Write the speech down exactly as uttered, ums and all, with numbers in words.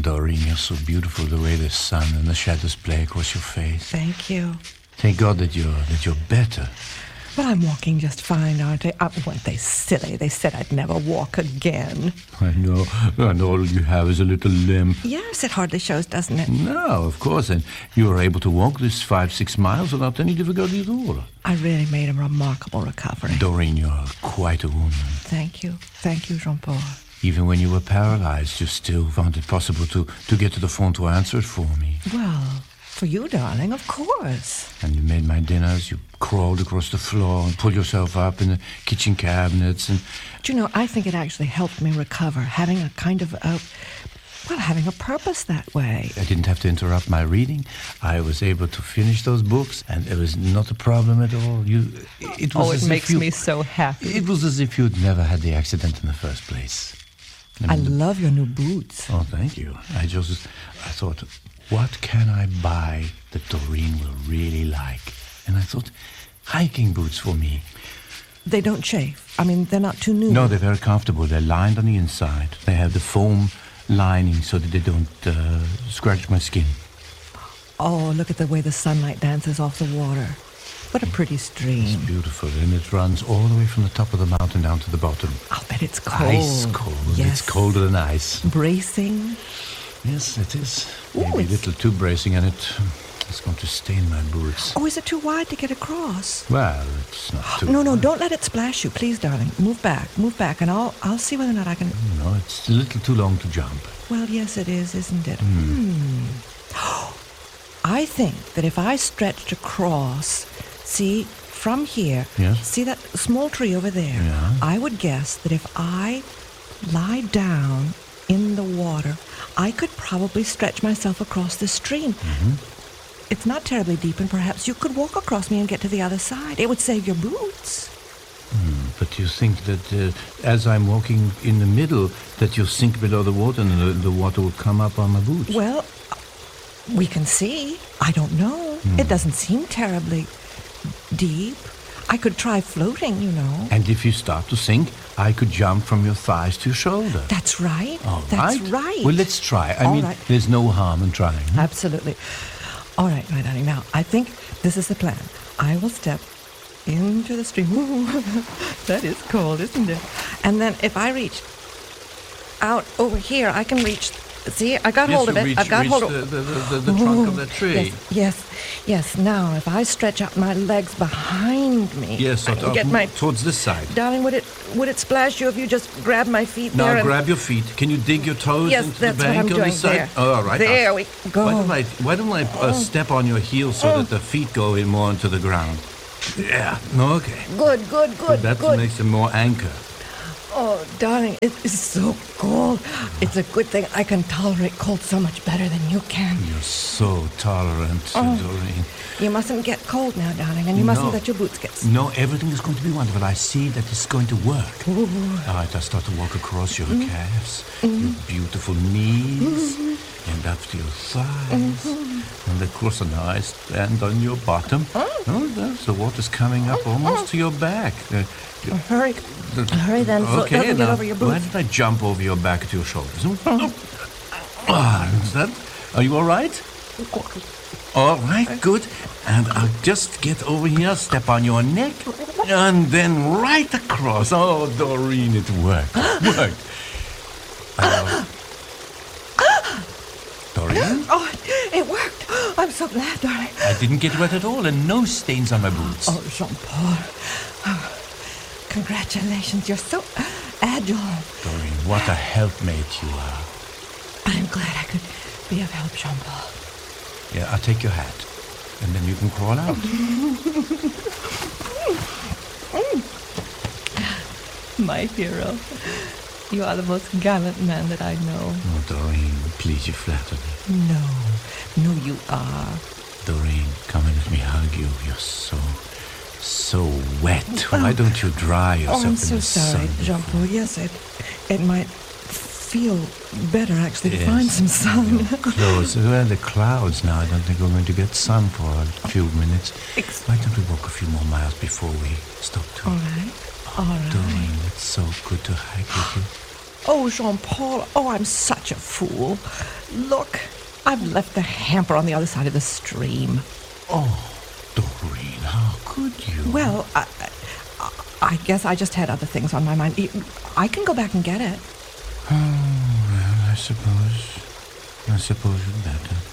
Doreen, you're so beautiful the way the sun and the shadows play across your face. Thank you. Thank God that you're that you're better. But I'm walking just fine, aren't I? Uh, weren't they silly? They said I'd never walk again. I know. And all you have is a little limp. Yes, it hardly shows, doesn't it? No, of course. And you were able to walk this five, six miles without any difficulty at all. I really made a remarkable recovery. Doreen, you're quite a woman. Thank you. Thank you, Jean-Paul. Even when you were paralyzed, you still found it possible to, to get to the phone to answer it for me. Well, for you, darling, of course. And you made my dinners. You crawled across the floor and pulled yourself up in the kitchen cabinets. And Do you know, I think it actually helped me recover, having a kind of a, well, having a purpose that way. I didn't have to interrupt my reading. I was able to finish those books, and it was not a problem at all. You, it was Oh, it as makes if you, me so happy. It was as if you'd never had the accident in the first place. I mean, the- love your new boots. Oh, thank you. I just, I thought, what can I buy that Doreen will really like? And I thought, hiking boots for me. They don't chafe. I mean, they're not too new. No, they're very comfortable. They're lined on the inside. They have the foam lining so that they don't uh, scratch my skin. Oh, look at the way the sunlight dances off the water. What a pretty stream. It's beautiful, and it runs all the way from the top of the mountain down to the bottom. I'll bet it's cold. Ice cold. Yes. It's colder than ice. Bracing. Yes, it is. Ooh, Maybe a it's- little too bracing, and it, it's going to stain my boots. Oh, is it too wide to get across? Well, it's not too... No, no, don't let it splash you, please, darling. Move back, move back, and I'll I'll see whether or not I can. No, it's a little too long to jump. Well, yes, it is, isn't it? Hmm. I think that if I stretched across, see, from here, Yes. see that small tree over there? Yeah. I would guess that if I lie down in the water, I could probably stretch myself across the stream. Mm-hmm. It's not terribly deep, and perhaps you could walk across me and get to the other side. It would save your boots. But you think that uh, as I'm walking in the middle, that you'll sink below the water and the, the water will come up on my boots? Well, we can see. I don't know. It doesn't seem terribly deep. I could try floating, you know. And if you start to sink, I could jump from your thighs to your shoulder. That's right. All That's right. right. Well, let's try. I All mean, right. there's no harm in trying. Absolutely. All right, my darling. Now, I think this is the plan. I will step into the stream. Ooh, that is cold, isn't it? And then if I reach out over here, I can reach. See, I got Yes, hold of you it. reach- I've got reach hold of the, the, the, the trunk of that tree. Yes, yes, yes. Now, if I stretch out my legs behind me, Yes, I sort can of get my. towards this side. Darling, would it would it splash you if you just grab my feet Now there? and- grab your feet. Can you dig your toes Yes, into that's the what bank I'm on doing. the side? There. Oh, all right. There Now, we go. Why don't I, why don't I uh, step on your heels so that the feet go in more into the ground? Yeah. No, okay. Good, good, good, That good. makes them more anchor. Oh, darling, it is so cold. It's a good thing I can tolerate cold so much better than you can. You're so tolerant, Oh. Doreen. You mustn't get cold now, darling, and you mustn't No. let your boots get. No, everything is going to be wonderful. I see that it's going to work. Ooh. All right, I start to walk across your Mm-hmm. calves, your beautiful knees, and up to your thighs. Mm-hmm. And of course, now I stand on your bottom. Oh, there's the water's coming up almost to your back. Uh, Hurry, the- hurry then, so it okay, doesn't now, get over your why boots. don't I jump over your back to your shoulders? Oh. Ah, is that, are you all right? All right, good. And I'll just get over here, step on your neck, and then right across. Oh, Doreen, it worked. It worked. Uh, Doreen, Oh, it worked. I'm so glad, darling. I didn't get wet at all, and no stains on my boots. Oh, Jean-Paul. Oh, congratulations. You're so agile. Doreen, what a helpmate you are. I'm glad I could be of help, Jean-Paul. Yeah, I'll take your hat, and then you can crawl out. My hero. You are the most gallant man that I know. Oh, Doreen, please, you flatter me. No, no, you are. Doreen, come and let me hug you. You're so, so wet. Why don't you dry yourself Oh, I'm in so the sorry, sun? Jean-Paul. Yes, it, it might feel better, actually, to Yes. find some sun. Your clothes. Well, the clouds now. I don't think we're going to get sun for a few minutes. Ex- Why don't we walk a few more miles before we stop to... All right, all right. Doreen, it's so good to hike with you. Oh, Jean-Paul, oh, I'm such a fool. Look, I've left the hamper on the other side of the stream. Oh, Doreen, how could you? Well, I, I, I guess I just had other things on my mind. I can go back and get it. Oh, well, I suppose, I suppose you'd better.